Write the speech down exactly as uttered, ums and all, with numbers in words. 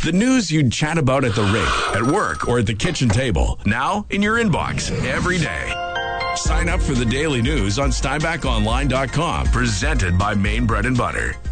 The news you'd chat about at the rink, at work, or at the kitchen table. Now in your inbox every day. Sign up for the daily news on Steinbach Online dot com. Presented by Maine Bread and Butter.